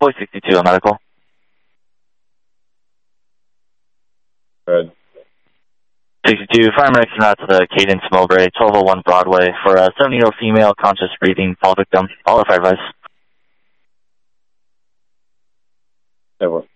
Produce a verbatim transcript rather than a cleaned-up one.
Boy sixty-two, a medical. Good. sixty-two, fireman exit out to the Cadence Mowbray, twelve oh one Broadway for a seventy-year-old female, conscious breathing, fall victim. All the fire advice. That works.